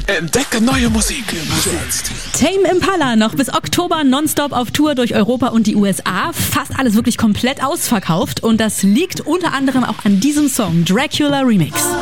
Entdecke neue Musik. Jetzt. Tame Impala noch bis Oktober nonstop auf Tour durch Europa und die USA. Fast alles wirklich komplett ausverkauft. Und das liegt unter anderem auch an diesem Song, Dracula Remix.